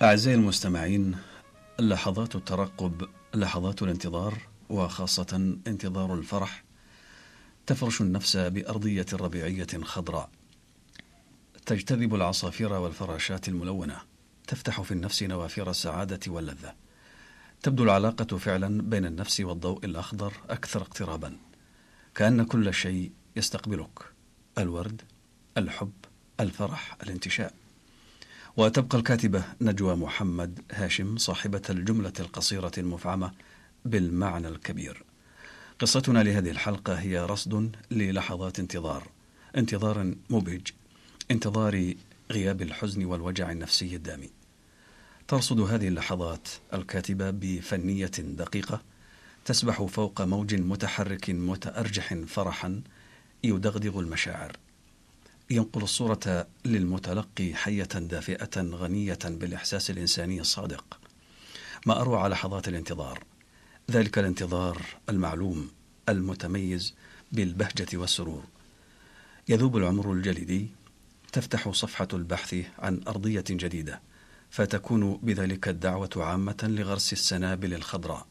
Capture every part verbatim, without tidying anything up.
أعزائي المستمعين، لحظات الترقب، لحظات الانتظار، وخاصة انتظار الفرح، تفرش النفس بأرضية ربيعية خضراء، تجتذب العصافير والفراشات الملونة، تفتح في النفس نوافذ السعادة واللذة. تبدو العلاقة فعلا بين النفس والضوء الأخضر أكثر اقترابا، كأن كل شيء يستقبلك: الورد، الحب، الفرح، الانتشاء. وتبقى الكاتبة نجوى محمد هاشم صاحبة الجملة القصيرة المفعمة بالمعنى الكبير. قصتنا لهذه الحلقة هي رصد للحظات انتظار، انتظار مبهج، انتظار غياب الحزن والوجع النفسي الدامي. ترصد هذه اللحظات الكاتبة بفنية دقيقة، تسبح فوق موج متحرك متأرجح فرحا يدغدغ المشاعر، ينقل الصورة للمتلقي حية دافئة غنية بالإحساس الإنساني الصادق. ما أروع لحظات الانتظار، ذلك الانتظار المعلوم المتميز بالبهجة والسرور. يذوب العمر الجليدي، تفتح صفحة البحث عن أرضية جديدة، فتكون بذلك الدعوة عامة لغرس السنابل الخضراء.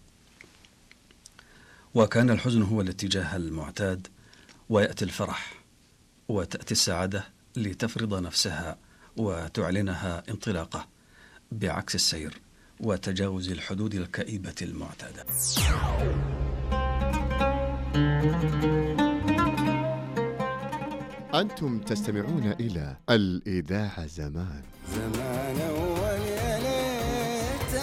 وكان الحزن هو الاتجاه المعتاد، ويأتي الفرح وتأتي السعادة لتفرض نفسها وتعلنها انطلاقة، بعكس السير وتجاوز الحدود الكئيبة المعتادة. أنتم تستمعون إلى الإذاعة زمان زمان أول يا ليت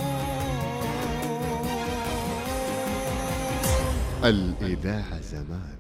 الإذاعة زمان